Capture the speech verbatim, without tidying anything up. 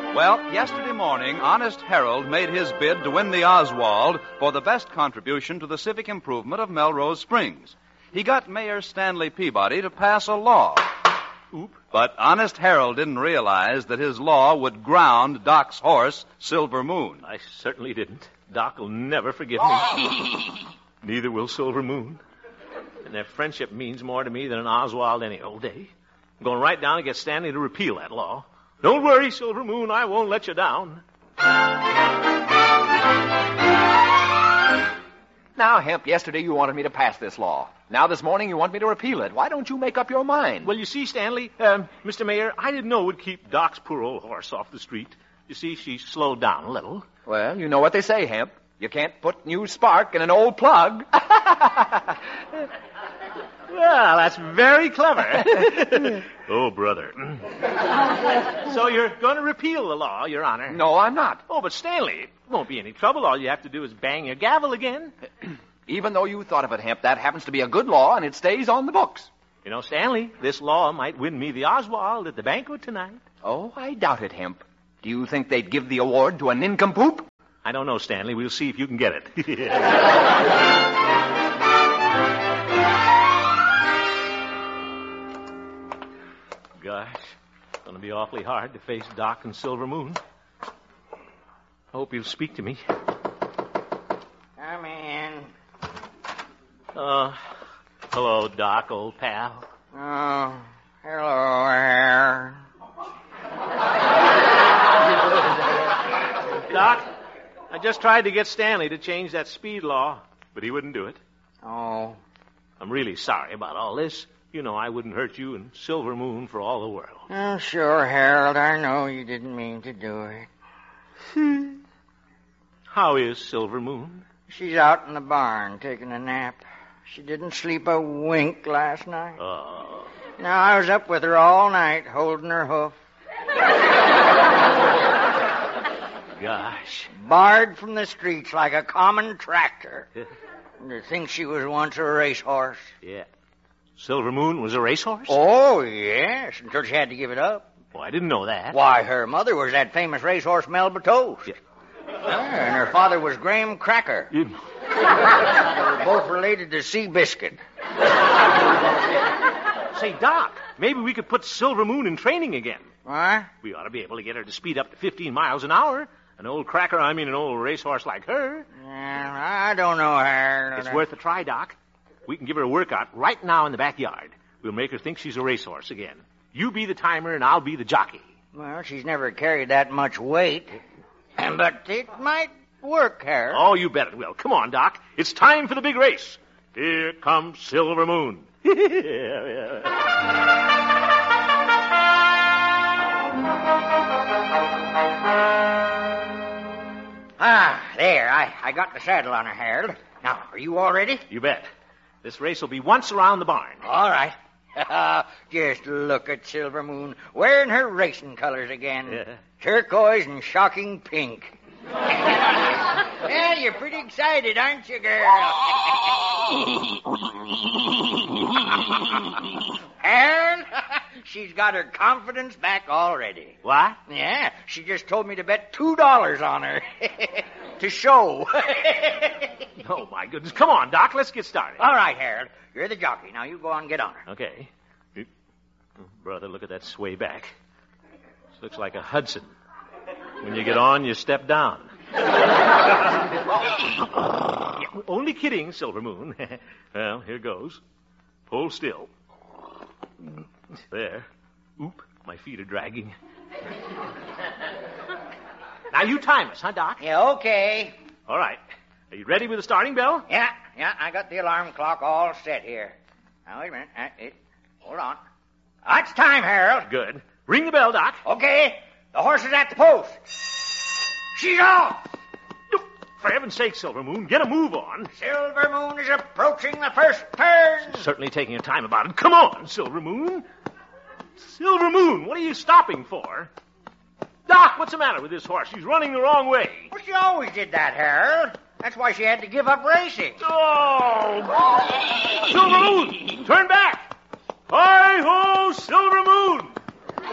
Well, yesterday morning, Honest Harold made his bid to win the Oswald for the best contribution to the civic improvement of Melrose Springs. He got Mayor Stanley Peabody to pass a law. Oop. But Honest Harold didn't realize that his law would ground Doc's horse, Silver Moon. I certainly didn't. Doc will never forgive me. Neither will Silver Moon. And their friendship means more to me than an Oswald any old day. I'm going right down and get Stanley to repeal that law. Don't worry, Silver Moon, I won't let you down. Now, Hemp, yesterday you wanted me to pass this law. Now this morning you want me to repeal it. Why don't you make up your mind? Well, you see, Stanley, um, Mister Mayor, I didn't know it would keep Doc's poor old horse off the street. You see, she slowed down a little. Well, you know what they say, Hemp. You can't put new spark in an old plug. Well, that's very clever. Oh, brother. So you're going to repeal the law, Your Honor? No, I'm not. Oh, but Stanley, it won't be any trouble. All you have to do is bang your gavel again. Even though you thought of it, Hemp, that happens to be a good law, and it stays on the books. You know, Stanley, this law might win me the Oswald at the banquet tonight. Oh, I doubt it, Hemp. Do you think they'd give the award to a nincompoop? I don't know, Stanley. We'll see if you can get it. Gosh, it's going to be awfully hard to face Doc and Silver Moon. I hope you'll speak to me. Come in. Uh, hello, Doc, old pal. Oh, hello, Harold. Doc, I just tried to get Stanley to change that speed law, but he wouldn't do it. Oh. I'm really sorry about all this. You know I wouldn't hurt you and Silver Moon for all the world. Oh, sure, Harold. I know you didn't mean to do it. How is Silver Moon? She's out in the barn taking a nap. She didn't sleep a wink last night. Oh. Now, I was up with her all night, holding her hoof. Gosh. Barred from the streets like a common tractor. And to think she was once a racehorse. Yeah. Silver Moon was a racehorse? Oh, yes, until she had to give it up. Oh, I didn't know that. Why, her mother was that famous racehorse Mel Bateau. Yeah. Yeah, and her father was Graham Cracker. You... They were both related to Seabiscuit. Say, Doc, maybe we could put Silver Moon in training again. What? We ought to be able to get her to speed up to fifteen miles an hour. An old cracker, I mean an old racehorse like her. Yeah, I don't know, Harold. It's worth a try, Doc. We can give her a workout right now in the backyard. We'll make her think she's a racehorse again. You be the timer and I'll be the jockey. Well, she's never carried that much weight. But it might work, Harold. Oh, you bet it will. Come on, Doc. It's time for the big race. Here comes Silver Moon. Ah, there. I, I got the saddle on her, Harold. Now, are you all ready? You bet. This race will be once around the barn. All right. Just look at Silver Moon wearing her racing colors again. Yeah. Turquoise and shocking pink. Well, you're pretty excited, aren't you, girl? And she's got her confidence back already. What? Yeah, she just told me to bet two dollars on her. To show. Oh, my goodness. Come on, Doc. Let's get started. All right, Harold. You're the jockey. Now you go on and get on her. Okay. Brother, look at that sway back. This looks like a Hudson. When you get on, you step down. Yeah, only kidding, Silver Moon. Well, here goes. Hold still. There. Oop, my feet are dragging. Now you time us, huh, Doc? Yeah, okay. All right. Are you ready with the starting bell? Yeah, yeah, I got the alarm clock all set here. Now, wait a minute. Uh, it, hold on. That's time, Harold. Good. Ring the bell, Doc. Okay. The horse is at the post. She's off. For heaven's sake, Silver Moon, get a move on. Silver Moon is approaching the first turn. Certainly taking your time about it. Come on, Silver Moon. Silver Moon, what are you stopping for? Doc, what's the matter with this horse? She's running the wrong way. Well, she always did that, Harold. That's why she had to give up racing. Oh! Silver Moon, turn back. Hi-ho, Silver Moon.